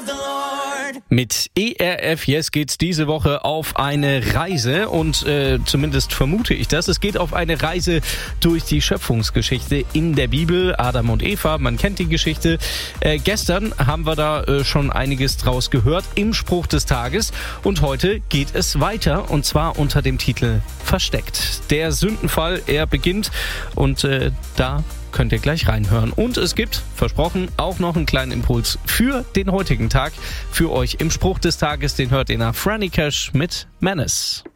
Mit ERF Yes geht's diese Woche auf eine Reise und zumindest vermute ich das. Es geht auf eine Reise durch die Schöpfungsgeschichte in der Bibel. Adam und Eva, man kennt die Geschichte. Gestern haben wir da schon einiges draus gehört im Spruch des Tages und heute geht es weiter und zwar unter dem Titel Versteckt. Der Sündenfall, er beginnt und da könnt ihr gleich reinhören. Und es gibt, versprochen, auch noch einen kleinen Impuls für den heutigen Tag. Für euch im Spruch des Tages, den hört ihr nach Franny Cash mit Menace.